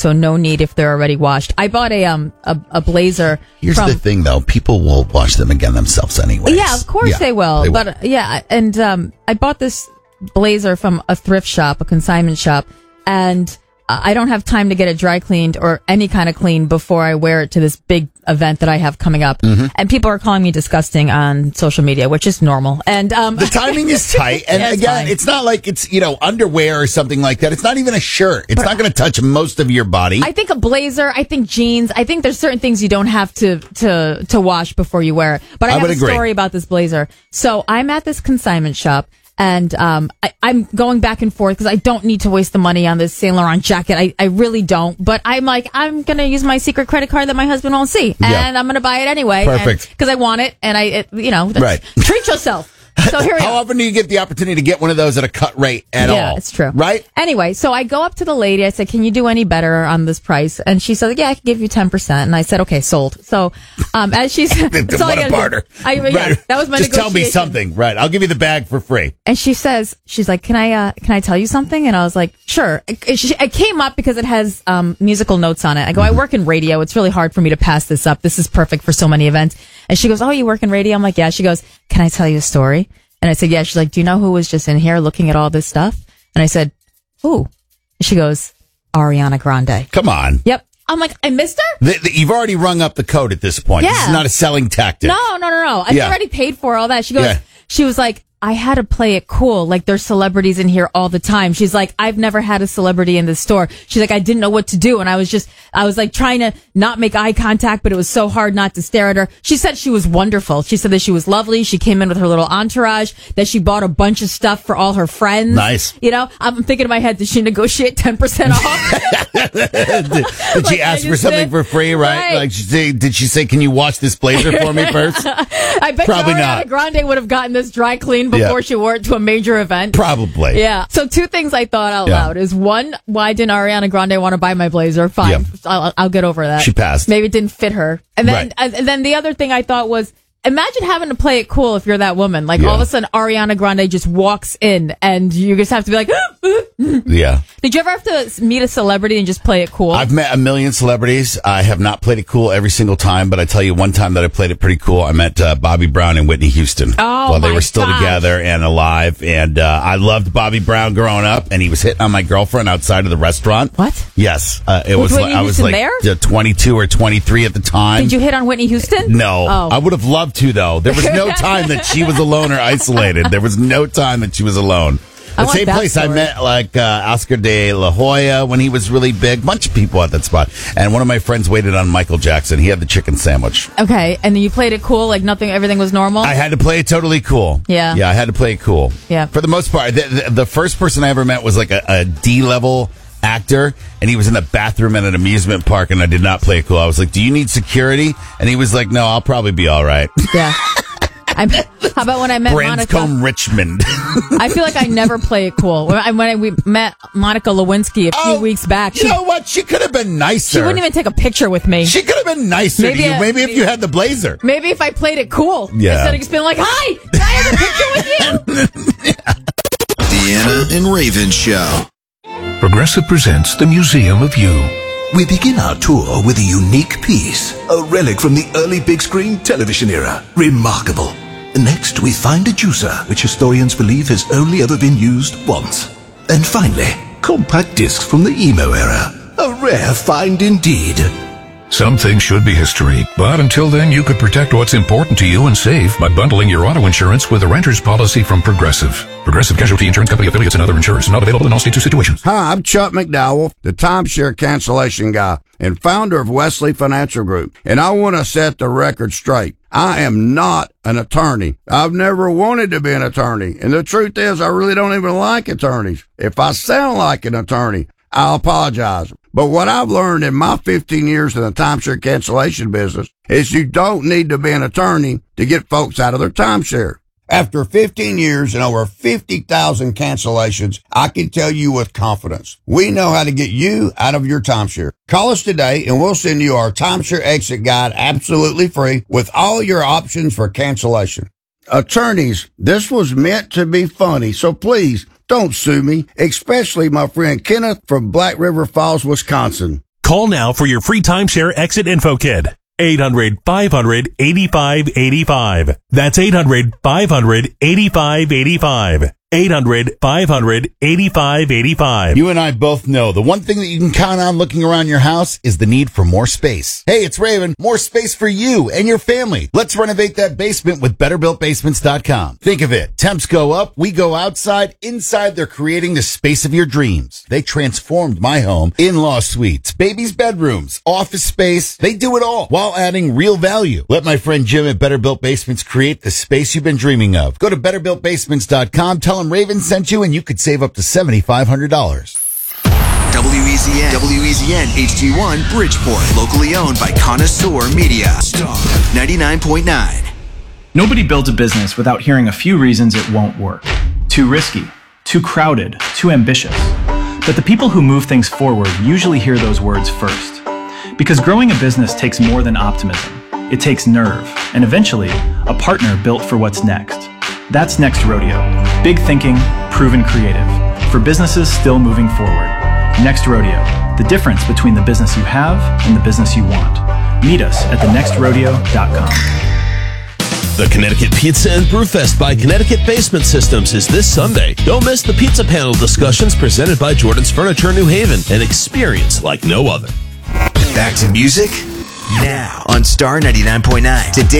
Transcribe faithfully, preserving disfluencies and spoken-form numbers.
so no need if they're already washed. I bought a um a, a blazer. Here's from, the thing, though. People will wash them again themselves anyway. Yeah, of course yeah, they will. They but will. uh, yeah, and um, I bought this blazer from a thrift shop, a consignment shop, and I don't have time to get it dry cleaned or any kind of clean before I wear it to this big event that I have coming up. Mm-hmm. And people are calling me disgusting on social media, which is normal. And um, the timing is tight. And yeah, it's again, fine. it's not like it's, you know, underwear or something like that. It's not even a shirt. It's But not going to touch most of your body. I think a blazer, I think jeans, I think there's certain things you don't have to to to wash before you wear it. But I, I have would a agree. story about this blazer. So I'm at this consignment shop. And um, I, I'm going back and forth because I don't need to waste the money on this Saint Laurent jacket. I, I really don't. But I'm like, I'm going to use my secret credit card that my husband won't see. Yeah. And I'm going to buy it anyway. Perfect. Because I want it. And I, it, you know, Right. treat yourself. So here we How are. often do you get the opportunity to get one of those at a cut rate at all? Yeah, it's true. Right? Anyway, so I go up to the lady. I said, can you do any better on this price? And she said, yeah, I can give you ten percent. And I said, okay, sold. So um, as she's... that's all I What a gotta do. barter. I, yeah, Right. that was my Just tell me negotiation. something. Right. I'll give you the bag for free. And she says, she's like, can I, uh, can I tell you something? And I was like, sure. It, it, it came up because it has, um, musical notes on it. I go, I work in radio. It's really hard for me to pass this up. This is perfect for so many events. And she goes, oh, you work in radio? I'm like, yeah. She goes, can I tell you a story? And I said, yeah. She's like, do you know who was just in here looking at all this stuff? And I said, who? She goes, Ariana Grande. Come on. Yep. I'm like, I missed her? The, the, you've already rung up the code at this point. This Yeah. is not a selling tactic. No, no, no, no. I Yeah. already paid for all that. She goes, Yeah. she was like, I had to play it cool. Like, there's celebrities in here all the time. She's like, I've never had a celebrity in this store. She's like, I didn't know what to do. And I was just, I was like trying to not make eye contact, but it was so hard not to stare at her. She said she was wonderful. She said that she was lovely. She came in with her little entourage, that she bought a bunch of stuff for all her friends. Nice. You know, I'm thinking in my head, did she negotiate ten percent off? did, did she Like, ask I for just something did. for free, right? Right. Like, she say, did she say, can you wash this blazer for me first? I bet Probably you Ariana not. Grande would have gotten this dry clean before Yeah. she wore it to a major event. Probably. Yeah. So two things I thought out Yeah. loud is one, why didn't Ariana Grande want to buy my blazer? Fine. Yeah. I'll, I'll get over that. She passed. Maybe it didn't fit her. And then, Right. and then the other thing I thought was, imagine having to play it cool if you're that woman. Like Yeah. all of a sudden Ariana Grande just walks in and you just have to be like, Yeah. did you ever have to meet a celebrity and just play it cool? I've met a million celebrities. I have not played it cool every single time, but I tell you one time that I played it pretty cool. I met uh, Bobby Brown and Whitney Houston Oh, while they my were still gosh. together and alive. And uh, I loved Bobby Brown growing up, and he was hitting on my girlfriend outside of the rrestaurant. What? Yes, uh, it Was was. Whitney Like, I was Houston like there? uh, twenty-two or twenty-three at the time. Did you hit on Whitney Houston? No, Oh. I would have loved to though. There was no time that she was alone or isolated. There was no time that she was alone. I The want same that place I story. met like uh, Oscar de la Hoya when he was really big. Bunch of people at that spot, and one of my friends waited on Michael Jackson. He had the chicken sandwich. Okay. And then you played it cool, like nothing, everything was normal? I had to play it totally cool. Yeah. yeah, I had to play it cool. Yeah. for the most part. The, the, the first person I ever met was like a, a D level actor, and he was in the bathroom at an amusement park, and I did not play it cool. I was like, "Do you need security?" And he was like, "No, I'll probably be all right." Yeah. I'm, how about when I met Monica? Branscombe, Richmond. I feel like I never play it cool. When I, when I, we met Monica Lewinsky a few Oh, weeks back, you she, know what? She could have been nicer. she wouldn't even take a picture with me. She could have been nicer Maybe to you. a- Maybe if you had the blazer. Maybe if I played it cool, Yeah. instead of just being like, "Hi, can I have a picture with you?" Deanna and Raven Show. Progressive presents the Museum of You. We begin our tour with a unique piece, a relic from the early big screen television era. Remarkable. Next, we find a juicer, which historians believe has only ever been used once. And finally, compact discs from the emo era. A rare find indeed. Some things should be history, but until then you could protect what's important to you and save by bundling your auto insurance with a renter's policy from Progressive. Progressive Casualty Insurance Company affiliates and other insurers. Not available in all states or situations. Hi, I'm Chuck McDowell, the timeshare cancellation guy and founder of Wesley Financial Group, and I want to set the record straight. I am not an attorney. I've never wanted to be an attorney, and the truth is I really don't even like attorneys. If I sound like an attorney, I'll apologize. But what I've learned in my fifteen years in the timeshare cancellation business is you don't need to be an attorney to get folks out of their timeshare. After fifteen years and over fifty thousand cancellations, I can tell you with confidence, we know how to get you out of your timeshare. Call us today and we'll send you our timeshare exit guide absolutely free with all your options for cancellation. Attorneys, this was meant to be funny, so please don't sue me, especially my friend Kenneth from Black River Falls, Wisconsin. Call now for your free timeshare exit info kit. eight hundred, five hundred, eighty-five eighty-five. That's eight hundred, five hundred, eighty-five eighty-five. eight hundred, five hundred, eighty-five eighty-five. You and I both know the one thing that you can count on looking around your house is the need for more space. Hey, it's Raven. More space for you and your family. Let's renovate that basement with better built basements dot com. Think of it. Temps go up. We go outside. Inside, they're creating the space of your dreams. They transformed my home. In-law suites, babies' bedrooms, office space. They do it all while adding real value. Let my friend Jim at Better Built Basements create the space you've been dreaming of. Go to better built basements dot com. Tell them Raven sent you and you could save up to seven thousand five hundred dollars. W E Z N, W E Z N H D one, Bridgeport. Locally owned by Connoisseur Media. Star ninety-nine point nine. Nobody builds a business without hearing a few reasons it won't work. Too risky, too crowded, too ambitious. But the people who move things forward usually hear those words first. Because growing a business takes more than optimism. It takes nerve, and eventually, a partner built for what's next. That's Next Rodeo. Big thinking, proven creative. For businesses still moving forward. Next Rodeo. The difference between the business you have and the business you want. Meet us at the next rodeo dot com. The Connecticut Pizza and Brewfest by Connecticut Basement Systems is this Sunday. Don't miss the pizza panel discussions presented by Jordan's Furniture New Haven. An experience like no other. Back to music now on Star ninety-nine point nine. Today